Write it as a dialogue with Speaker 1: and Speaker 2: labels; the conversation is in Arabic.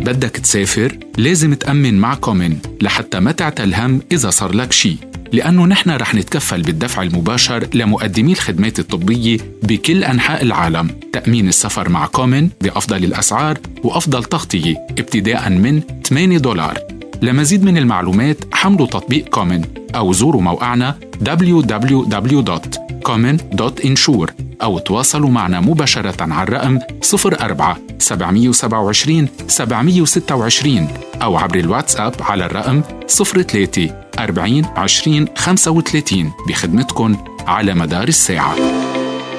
Speaker 1: بدك تسافر؟ لازم تأمن مع كومن لحتى ما تعتل هم إذا صار لك شي، لأنه نحن رح نتكفل بالدفع المباشر لمقدمي الخدمات الطبية بكل أنحاء العالم. تأمين السفر مع كومن بأفضل الأسعار وأفضل تغطية ابتداءً من $8. لمزيد من المعلومات حملوا تطبيق كومن أو زوروا موقعنا www.common.insure أو تواصلوا معنا مباشرة على الرقم 04-770-726 أو عبر الواتساب على الرقم 03-40-20-35 بخدمتكن على مدار الساعة.